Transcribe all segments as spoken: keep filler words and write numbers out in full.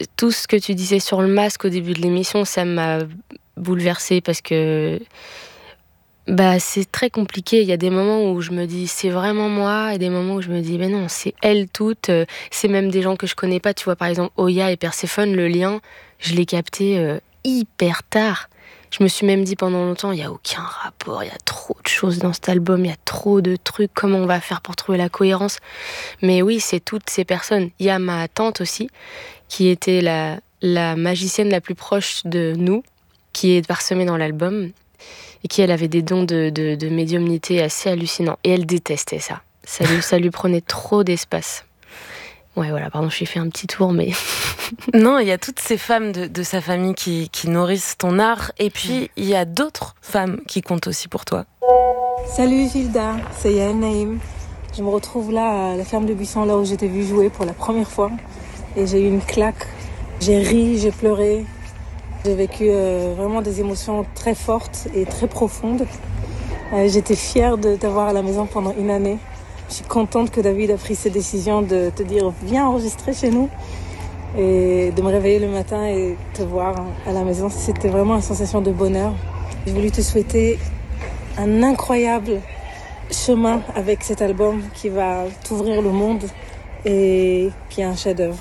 tout ce que tu disais sur le masque au début de l'émission, ça m'a bouleversée parce que bah, c'est très compliqué. Il y a des moments où je me dis c'est vraiment moi et des moments où je me dis mais non, c'est elles toutes. C'est même des gens que je connais pas. Tu vois, par exemple, Oya et Perséphone, le lien, je l'ai capté euh, hyper tard. Je me suis même dit pendant longtemps, il n'y a aucun rapport, il y a trop de choses dans cet album, il y a trop de trucs, comment on va faire pour trouver la cohérence? Mais oui, c'est toutes ces personnes. Il y a ma tante aussi, qui était la, la magicienne la plus proche de nous, qui est parsemée dans l'album, et qui, elle, avait des dons de, de, de médiumnité assez hallucinants. Et elle détestait ça. Ça lui, ça lui prenait trop d'espace. Ouais, voilà, pardon, je suis fait un petit tour, mais... Non, il y a toutes ces femmes de, de sa famille qui, qui nourrissent ton art. Et puis, il y a d'autres femmes qui comptent aussi pour toi. Salut Gilda, c'est Yael Naïm. Je me retrouve là à la ferme de Buisson, là où j'ai été vue jouer pour la première fois. Et j'ai eu une claque. J'ai ri, j'ai pleuré. J'ai vécu euh, vraiment des émotions très fortes et très profondes. Euh, j'étais fière de t'avoir à la maison pendant une année. Je suis contente que David a pris cette décision de te dire « Viens enregistrer chez nous » et de me réveiller le matin et te voir à la maison. C'était vraiment une sensation de bonheur. J'ai voulu te souhaiter un incroyable chemin avec cet album qui va t'ouvrir le monde et qui est un chef-d'œuvre.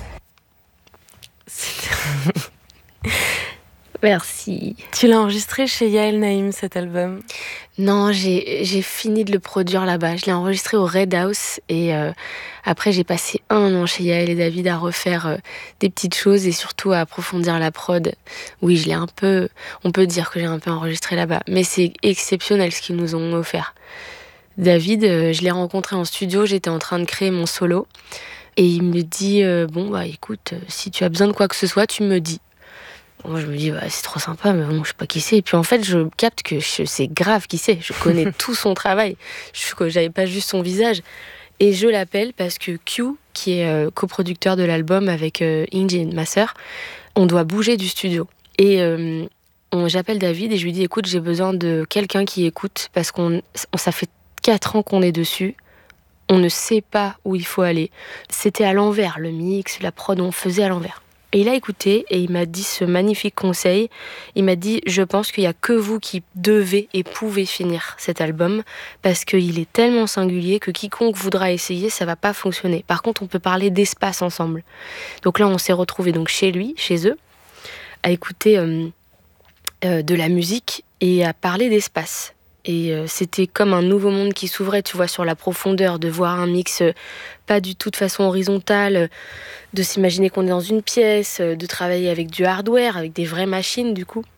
Merci. Tu l'as enregistré chez Yael Naïm, cet album? Non, j'ai, j'ai fini de le produire là-bas. Je l'ai enregistré au Red House et euh, après j'ai passé un an chez Yael et David à refaire euh, des petites choses et surtout à approfondir la prod. Oui, je l'ai un peu, on peut dire que j'ai un peu enregistré là-bas, mais c'est exceptionnel ce qu'ils nous ont offert. David, euh, je l'ai rencontré en studio, j'étais en train de créer mon solo et il me dit euh, bon bah écoute, si tu as besoin de quoi que ce soit, tu me dis. Moi, je me dis, bah, c'est trop sympa, mais bon, je sais pas qui c'est. Et puis, en fait, je capte que je, c'est grave qui c'est. Je connais tout son travail. Je j'avais pas juste son visage. Et je l'appelle parce que Q, qui est euh, coproducteur de l'album avec euh, Ingy, ma sœur, on doit bouger du studio. Et euh, on, j'appelle David et je lui dis, écoute, j'ai besoin de quelqu'un qui écoute parce qu'on, on, ça fait quatre ans qu'on est dessus. On ne sait pas où il faut aller. C'était à l'envers, le mix, la prod, on faisait à l'envers. Et il a écouté et il m'a dit ce magnifique conseil. Il m'a dit, je pense qu'il n'y a que vous qui devez et pouvez finir cet album parce qu'il est tellement singulier que quiconque voudra essayer, ça va pas fonctionner. Par contre, on peut parler d'espace ensemble. Donc là, on s'est retrouvés donc chez lui, chez eux, à écouter euh, euh, de la musique et à parler d'espace. Et euh, c'était comme un nouveau monde qui s'ouvrait, tu vois, sur la profondeur, de voir un mix euh, pas du tout de façon horizontale, euh, de s'imaginer qu'on est dans une pièce, euh, de travailler avec du hardware, avec des vraies machines, du coup.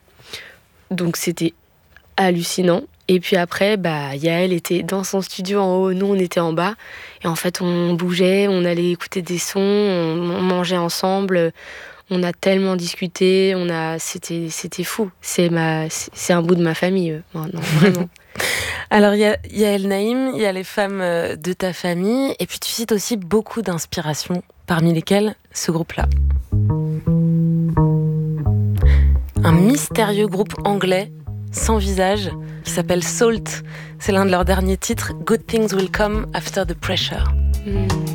Donc c'était hallucinant. Et puis après, bah, Yael était dans son studio en haut, nous on était en bas. Et en fait, on bougeait, on allait écouter des sons, on, on mangeait ensemble. On a tellement discuté, on a, c'était, c'était fou. C'est ma, c'est un bout de ma famille, eux, maintenant, vraiment. Alors, il y a Yael Naïm, il y a les femmes de ta famille, et puis tu cites aussi beaucoup d'inspirations, parmi lesquelles ce groupe-là. Un mystérieux groupe anglais, sans visage, qui s'appelle Salt. C'est l'un de leurs derniers titres, Good Things Will Come After the Pressure. Mm.